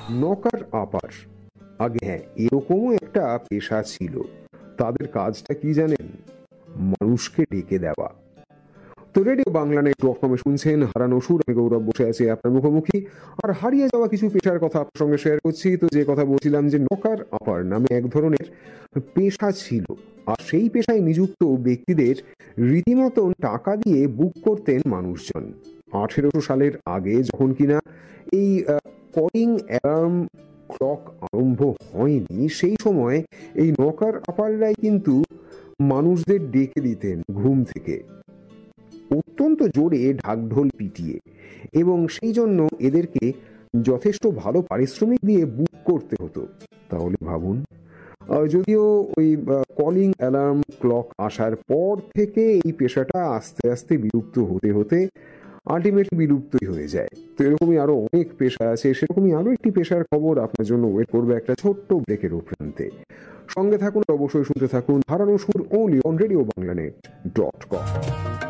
Knocker আপার, আগে হ্যাঁ এরকমও একটা পেশা ছিল। তাদের কাজটা কি জানেন? মানুষকে ডেকে দেওয়া। তো রেডিও বাংলা নেটওয়ার্ক শুনছেন হারানো সুর, আমি গৌরব বসে আছি আপনার মুখোমুখি, আর হারিয়ে যাওয়া কিছু পেশার কথা আপনার সঙ্গে শেয়ার করছি। তো যে কথা বলছিলাম যে নকার আপার নামে এক ধরনের পেশা ছিল, আর সেই পেশায় নিযুক্ত ব্যক্তিদের রীতিমতন টাকা দিয়ে বুক করতেন মানুষজন। 1800 সালের আগে যখন কিনা এই কলিং অ্যালার্ম ক্লক আরম্ভ হয়নি, সেই সময় এই নকার আপাররাই কিন্তু মানুষদের ডেকে দিতেন ঘুম থেকে, অত্যন্ত জোরে ঢাকঢোল পিটিয়ে, এবং সেই জন্য এদেরকে যথেষ্ট ভালো পারিশ্রমিক দিয়ে বুক করতে হতো। তাহলে ভাবুন, যদিও ওই কলিং অ্যালার্ম ক্লক আসার পর থেকে এই পেশাটা আস্তে আস্তে বিলুপ্ত হতে হতে আলটিমেটলি বিলুপ্তই হয়ে যায়। তো এরকমই আরো অনেক পেশা আছে, সেরকমই আরো একটি পেশার খবর আপনার জন্য ওয়েট করবে একটা ছোট্ট ব্রেকের উপরান্তে। সঙ্গে থাকুন, অবশ্যই শুনতে থাকুন হারানো সুর, only on radio banglanet.com।